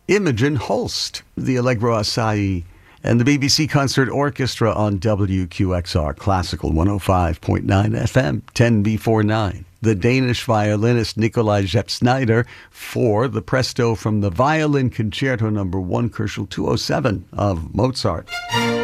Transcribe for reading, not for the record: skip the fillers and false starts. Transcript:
Imogen Holst, the Allegro Assai, and the BBC Concert Orchestra on WQXR Classical 105.9 FM, 10 before 9. The Danish violinist Nikolai Jepp-Snyder for the presto from the Violin Concerto No. 1, Koelschel 207 of Mozart.